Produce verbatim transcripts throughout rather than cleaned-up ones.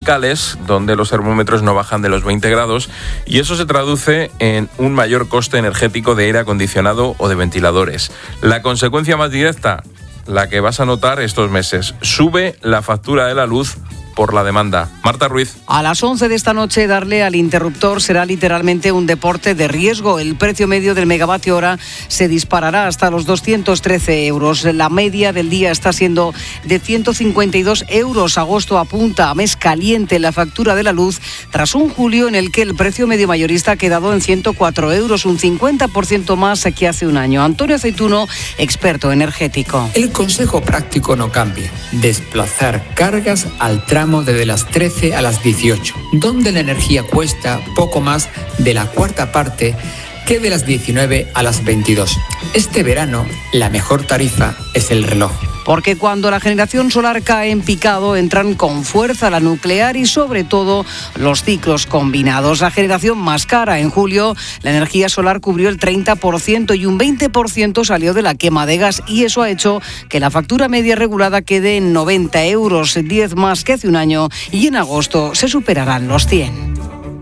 tropicales, donde los termómetros no bajan de los veinte grados, y eso se traduce en un mayor coste energético de aire acondicionado o de ventiladores. La consecuencia más directa, la que vas a notar estos meses: sube la factura de la luz por la demanda. Marta Ruiz. A las once de esta noche, darle al interruptor será literalmente un deporte de riesgo. El precio medio del megavatio hora se disparará hasta los doscientos trece euros. La media del día está siendo de ciento cincuenta y dos euros. Agosto apunta a mes caliente la factura de la luz, tras un julio en el que el precio medio mayorista ha quedado en ciento cuatro euros, un cincuenta por ciento más que hace un año. Antonio Aceituno, experto energético. El consejo práctico no cambia: desplazar cargas al tramo desde las trece a las dieciocho, donde la energía cuesta poco más de la cuarta parte que de las diecinueve a las veintidós. Este verano, la mejor tarifa es el reloj. Porque cuando la generación solar cae en picado, entran con fuerza la nuclear y sobre todo los ciclos combinados. La generación más cara en julio, la energía solar cubrió el treinta por ciento y un veinte por ciento salió de la quema de gas, y eso ha hecho que la factura media regulada quede en noventa euros, diez más que hace un año, y en agosto se superarán los cien.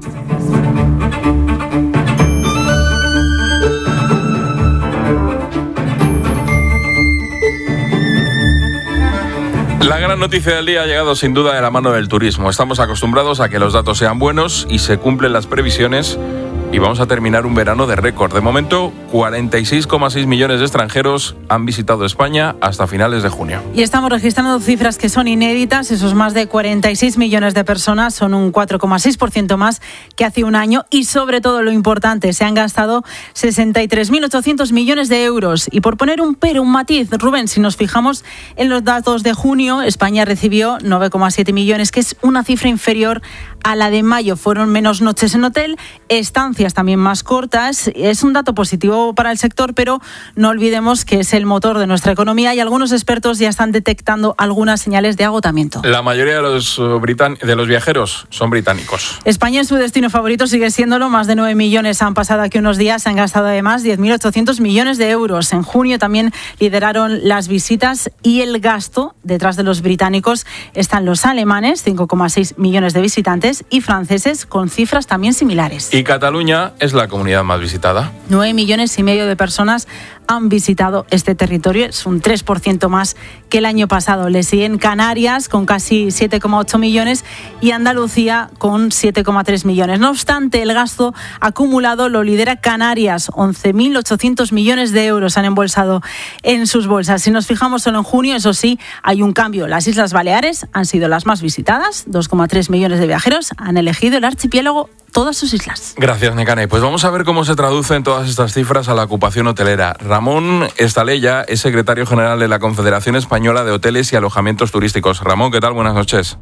La gran noticia del día ha llegado sin duda de la mano del turismo. Estamos acostumbrados a que los datos sean buenos y se cumplen las previsiones, y vamos a terminar un verano de récord. De momento, cuarenta y seis coma seis millones de extranjeros han visitado España hasta finales de junio. Y estamos registrando cifras que son inéditas. Esos más de cuarenta y seis millones de personas son un cuatro coma seis por ciento más que hace un año, y sobre todo lo importante, se han gastado sesenta y tres mil ochocientos millones de euros. Y por poner un pero, un matiz, Rubén, si nos fijamos en los datos de junio, España recibió nueve coma siete millones, que es una cifra inferior a la de mayo. Fueron menos noches en hotel, estancias también más cortas. Es un dato positivo para el sector, pero no olvidemos que es el motor de nuestra economía, y algunos expertos ya están detectando algunas señales de agotamiento. La mayoría de los, britan- de los viajeros son británicos. España es su destino favorito, sigue siéndolo. Más de nueve millones han pasado aquí unos días, se han gastado además diez mil ochocientos millones de euros. En junio también lideraron las visitas y el gasto. Detrás de los británicos están los alemanes, cinco coma seis millones de visitantes, y franceses con cifras también similares. Y Cataluña es la comunidad más visitada. Nueve millones y medio de personas han visitado este territorio, es un tres por ciento más que el año pasado. Le siguen Canarias con casi siete coma ocho millones y Andalucía con siete coma tres millones. No obstante, el gasto acumulado lo lidera Canarias, once mil ochocientos millones de euros han embolsado en sus bolsas. Si nos fijamos solo en junio, eso sí, hay un cambio. Las Islas Baleares han sido las más visitadas, dos coma tres millones de viajeros han elegido el archipiélago, todas sus islas. Gracias, Nekane. Pues vamos a ver cómo se traducen todas estas cifras a la ocupación hotelera. Ramón Estalella es secretario general de la Confederación Española de Hoteles y Alojamientos Turísticos. Ramón, ¿qué tal? Buenas noches.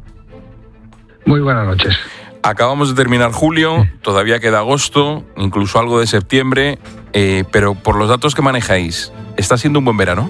Muy buenas noches. Acabamos de terminar julio, todavía queda agosto, incluso algo de septiembre, eh, pero por los datos que manejáis, ¿está siendo un buen verano?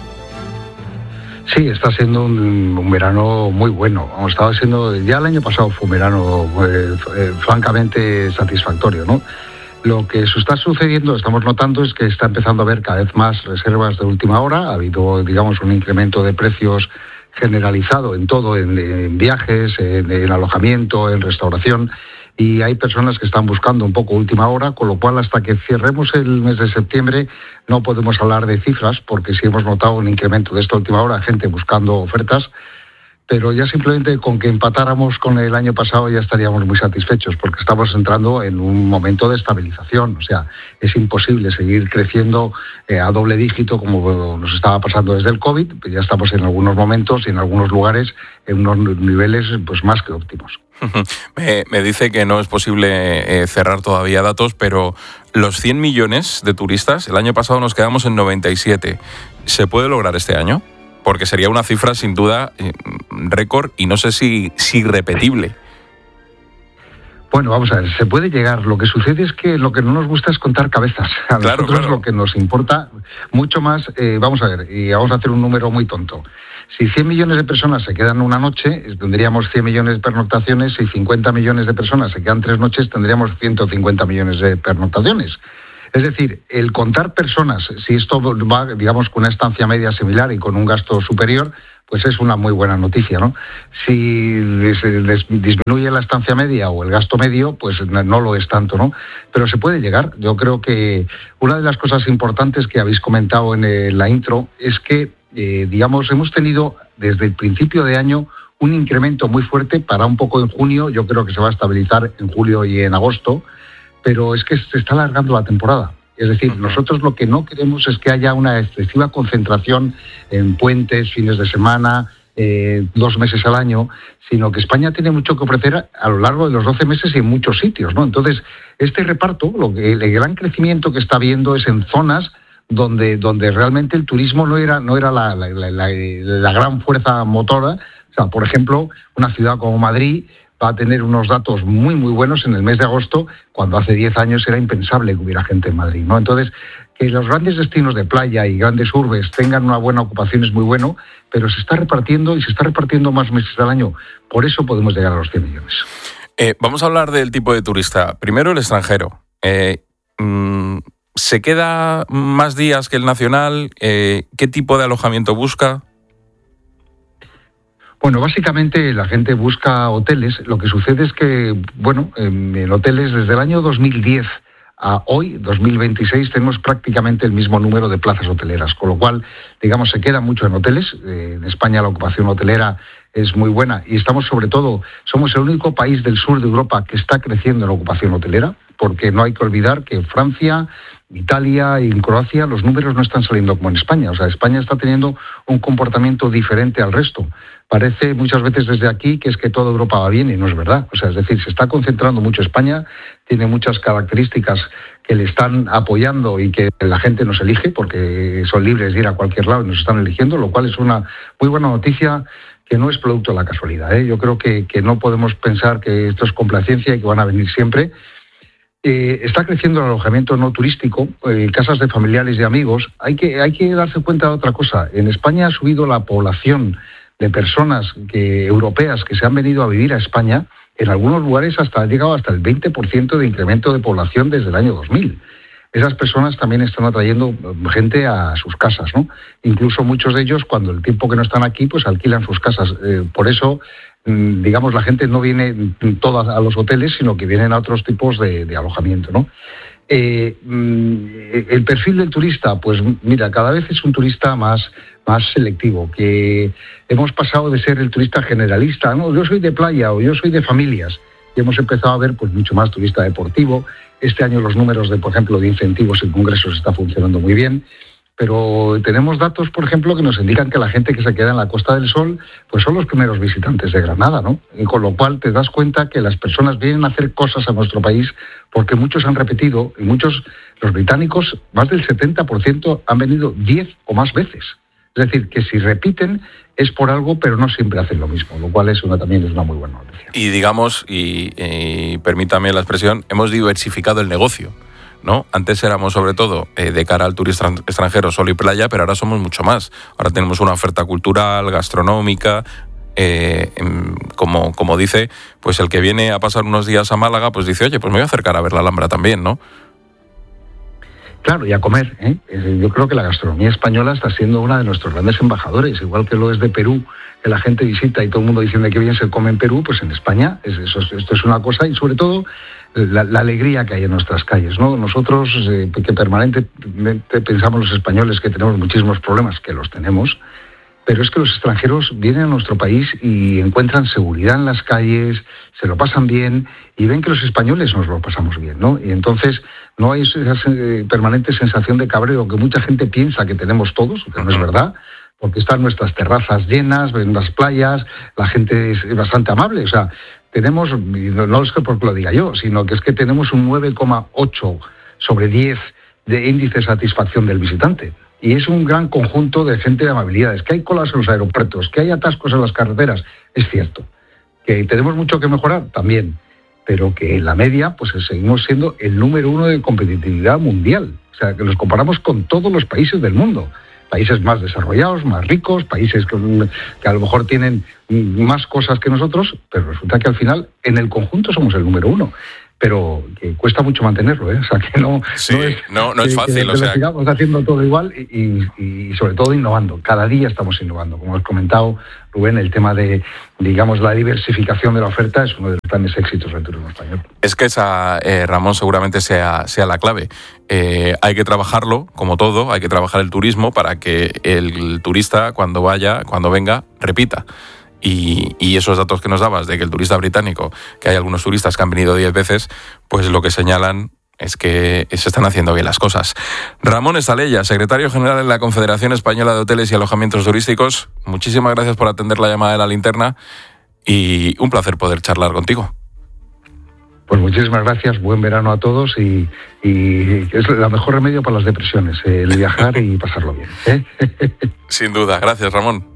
Sí, está siendo un, un verano muy bueno. Hemos estado siendo, ya el año pasado fue un verano eh, eh, francamente satisfactorio, ¿no? Lo que se está sucediendo, estamos notando, es que está empezando a haber cada vez más reservas de última hora. Ha habido, digamos, un incremento de precios generalizado en todo, en, en viajes, en, en alojamiento, en restauración. Y hay personas que están buscando un poco última hora, con lo cual hasta que cerremos el mes de septiembre no podemos hablar de cifras, porque sí hemos notado un incremento de esta última hora, gente buscando ofertas, pero ya simplemente con que empatáramos con el año pasado ya estaríamos muy satisfechos, porque estamos entrando en un momento de estabilización. O sea, es imposible seguir creciendo eh, a doble dígito como nos estaba pasando desde el COVID. Ya estamos en algunos momentos y en algunos lugares en unos niveles pues más que óptimos. Me, me dice que no es posible eh, cerrar todavía datos, pero los cien millones de turistas, el año pasado nos quedamos en noventa y siete. ¿Se puede lograr este año? Porque sería una cifra sin duda eh, récord y no sé si, si repetible. Bueno, vamos a ver, se puede llegar. Lo que sucede es que lo que no nos gusta es contar cabezas. A claro, nosotros claro. Lo que nos importa mucho más, eh, vamos a ver, y vamos a hacer un número muy tonto. Si cien millones de personas se quedan una noche, tendríamos cien millones de pernoctaciones. Si cincuenta millones de personas se quedan tres noches, tendríamos ciento cincuenta millones de pernoctaciones. Es decir, el contar personas, si esto va, digamos, con una estancia media similar y con un gasto superior, pues es una muy buena noticia, ¿no? Si les, les disminuye la estancia media o el gasto medio, pues no lo es tanto, ¿no? Pero se puede llegar. Yo creo que una de las cosas importantes que habéis comentado en el, la intro es que, eh, digamos, hemos tenido desde el principio de año un incremento muy fuerte, para un poco en junio, yo creo que se va a estabilizar en julio y en agosto, pero es que se está alargando la temporada. Es decir, nosotros lo que no queremos es que haya una excesiva concentración en puentes, fines de semana, eh, dos meses al año, sino que España tiene mucho que ofrecer a lo largo de los doce meses y en muchos sitios, ¿no? Entonces, este reparto, lo que, el gran crecimiento que está habiendo es en zonas donde, donde realmente el turismo no era, no era la, la, la, la, la gran fuerza motora. O sea, por ejemplo, una ciudad como Madrid va a tener unos datos muy, muy buenos en el mes de agosto, cuando hace diez años era impensable que hubiera gente en Madrid, ¿no? Entonces, que los grandes destinos de playa y grandes urbes tengan una buena ocupación es muy bueno, pero se está repartiendo y se está repartiendo más meses al año. Por eso podemos llegar a los cien millones. Eh, vamos a hablar del tipo de turista. Primero, el extranjero. Eh, mmm, ¿Se queda más días que el nacional? Eh, ¿Qué tipo de alojamiento busca? Bueno, básicamente la gente busca hoteles. Lo que sucede es que, bueno, en hoteles desde el año dos mil diez a hoy, dos mil veintiséis, tenemos prácticamente el mismo número de plazas hoteleras, con lo cual, digamos, se queda mucho en hoteles. En España la ocupación hotelera es muy buena y estamos, sobre todo, somos el único país del sur de Europa que está creciendo en la ocupación hotelera, porque no hay que olvidar que Francia, Italia y en Croacia los números no están saliendo como en España. O sea, España está teniendo un comportamiento diferente al resto. Parece muchas veces desde aquí que es que toda Europa va bien y no es verdad. O sea, es decir, se está concentrando mucho España, tiene muchas características que le están apoyando y que la gente nos elige porque son libres de ir a cualquier lado y nos están eligiendo, lo cual es una muy buena noticia que no es producto de la casualidad, ¿eh? Yo creo que, que no podemos pensar que esto es complacencia y que van a venir siempre. Eh, está creciendo el alojamiento no turístico, eh, casas de familiares y amigos. Hay que, hay que darse cuenta de otra cosa. En España ha subido la población de personas que, europeas que se han venido a vivir a España. En algunos lugares hasta ha llegado hasta el veinte por ciento de incremento de población desde el año dos mil. Esas personas también están atrayendo gente a sus casas, ¿no? Incluso muchos de ellos, cuando el tiempo que no están aquí, pues alquilan sus casas. Eh, por eso, digamos, la gente no viene toda a los hoteles, sino que vienen a otros tipos de, de alojamiento, ¿no? Eh, el perfil del turista, pues mira, cada vez es un turista más, más selectivo, que hemos pasado de ser el turista generalista, ¿no? Yo soy de playa o yo soy de familias, y hemos empezado a ver pues mucho más turista deportivo. Este año los números, de por ejemplo, de incentivos en congresos está funcionando muy bien. Pero tenemos datos, por ejemplo, que nos indican que la gente que se queda en la Costa del Sol pues son los primeros visitantes de Granada, ¿no? Y con lo cual te das cuenta que las personas vienen a hacer cosas a nuestro país porque muchos han repetido y muchos, los británicos, más del setenta por ciento han venido diez o más veces. Es decir, que si repiten es por algo, pero no siempre hacen lo mismo, lo cual es una, también es una muy buena noticia. Y digamos, y, y permítame la expresión, hemos diversificado el negocio, ¿no? Antes éramos sobre todo eh, de cara al turista extranjero sol y playa, pero ahora somos mucho más. Ahora tenemos una oferta cultural, gastronómica, eh, como, como dice, pues el que viene a pasar unos días a Málaga, pues dice, oye, pues me voy a acercar a ver la Alhambra también, ¿no? Claro, y a comer, ¿eh? Yo creo que la gastronomía española está siendo una de nuestros grandes embajadores, igual que lo es de Perú, que la gente visita y todo el mundo diciendo que bien se come en Perú, pues en España es, eso, esto es una cosa, y sobre todo la, la alegría que hay en nuestras calles, ¿no? Nosotros, eh, que permanentemente pensamos los españoles que tenemos muchísimos problemas, que los tenemos, pero es que los extranjeros vienen a nuestro país y encuentran seguridad en las calles, se lo pasan bien y ven que los españoles nos lo pasamos bien, ¿no? Y entonces no hay esa permanente sensación de cabreo que mucha gente piensa que tenemos todos, que no es verdad, porque están nuestras terrazas llenas, ven las playas, la gente es bastante amable, o sea, tenemos, no es que porque lo diga yo, sino que es que tenemos un nueve coma ocho sobre diez de índice de satisfacción del visitante. Y es un gran conjunto de gente de amabilidades. Que hay colas en los aeropuertos, que hay atascos en las carreteras, es cierto. Que tenemos mucho que mejorar, también. Pero que en la media, pues seguimos siendo el número uno de competitividad mundial. O sea, que nos comparamos con todos los países del mundo. Países más desarrollados, más ricos, países que, que a lo mejor tienen más cosas que nosotros, pero resulta que al final, en el conjunto, somos el número uno. pero que cuesta mucho mantenerlo, ¿eh? O sea, que no, sí, no, es, no, no es que, fácil. Que, o que sea... sigamos haciendo todo igual y, y, y sobre todo innovando. Cada día estamos innovando. Como has comentado, Rubén, el tema de, digamos, la diversificación de la oferta es uno de los grandes éxitos del turismo español. Es que esa, eh, Ramón, seguramente sea, sea la clave. Eh, hay que trabajarlo, como todo, hay que trabajar el turismo para que el turista, cuando vaya, cuando venga, repita. Y, y esos datos que nos dabas de que el turista británico, que hay algunos turistas que han venido diez veces, pues lo que señalan es que se están haciendo bien las cosas. Ramón Estaleya, secretario general en la Confederación Española de Hoteles y Alojamientos Turísticos, muchísimas gracias por atender la llamada de La Linterna y un placer poder charlar contigo. Pues muchísimas gracias, buen verano a todos y, y es el mejor remedio para las depresiones, el viajar y pasarlo bien, ¿eh? Sin duda, gracias, Ramón.